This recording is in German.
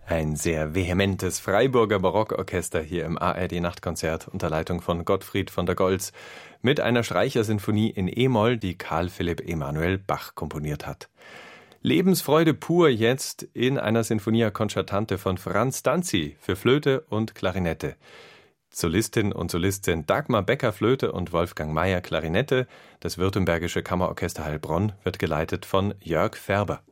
Ein sehr vehementes Freiburger Barockorchester hier im ARD-Nachtkonzert unter Leitung von Gottfried von der Goltz mit einer Streichersinfonie in E-Moll, die Carl Philipp Emanuel Bach komponiert hat. Lebensfreude pur jetzt in einer Sinfonia Concertante von Franz Danzi für Flöte und Klarinette. Solistin und Solistin Dagmar Becker Flöte und Wolfgang Mayer Klarinette. Das Württembergische Kammerorchester Heilbronn wird geleitet von Jörg Färber.